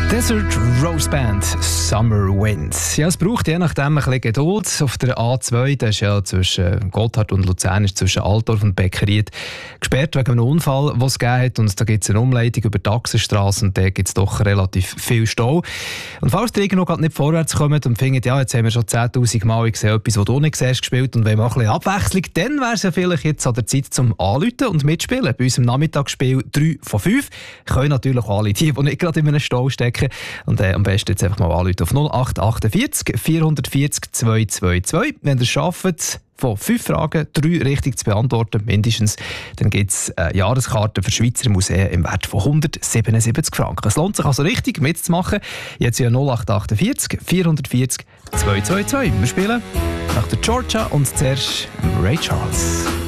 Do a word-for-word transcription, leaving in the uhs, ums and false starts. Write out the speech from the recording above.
Desert Rose Band, Summer Winds. Ja, es braucht je nachdem ein bisschen Geduld. Auf der A zwei, das ist ja zwischen Gotthard und Luzern, ist zwischen Altdorf und Beckeried gesperrt wegen einem Unfall, den es gegeben hat. Und da gibt es eine Umleitung über die Achsenstrasse und da gibt es doch relativ viel Stau. Und falls ihr irgendwo gerade nicht vorwärts kommt und findet, ja, jetzt haben wir schon zehntausend Mal gesehen, etwas, was du nicht siehst, gespielt und wollen auch ein bisschen Abwechslung, dann wäre es ja vielleicht jetzt an der Zeit zum Anrufen und mitspielen. Bei unserem Nachmittagsspiel drei von fünf können natürlich auch alle die, die nicht gerade in einem Stau stecken. Und äh, am besten jetzt einfach mal anrufen auf null acht achtundvierzig vierhundertvierzig zweihundertzweiundzwanzig. Wenn ihr es schafft, von fünf Fragen drei richtig zu beantworten, mindestens, dann gibt es eine Jahreskarte für Schweizer Museen im Wert von hundertsiebenundsiebzig Franken. Es lohnt sich also richtig mitzumachen. Jetzt ja null acht achtundvierzig vierhundertvierzig zweihundertzweiundzwanzig. Wir spielen nach der Georgia und zuerst Ray Charles.